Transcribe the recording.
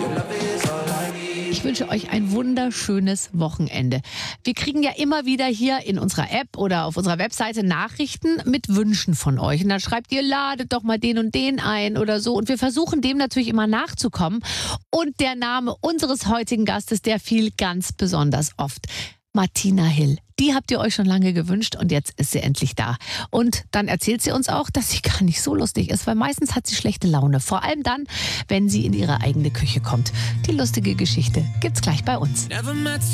Ich wünsche euch ein wunderschönes Wochenende. Wir kriegen ja immer wieder hier in unserer App oder auf unserer Webseite Nachrichten mit Wünschen von euch. Und dann schreibt ihr, ladet doch mal den und den ein oder so. Und wir versuchen dem natürlich immer nachzukommen. Und der Name unseres heutigen Gastes, der fiel ganz besonders oft. Martina Hill. Die habt ihr euch schon lange gewünscht und jetzt ist sie endlich da. Und dann erzählt sie uns auch, dass sie gar nicht so lustig ist, weil meistens hat sie schlechte Laune. Vor allem dann, wenn sie in ihre eigene Küche kommt. Die lustige Geschichte gibt's gleich bei uns.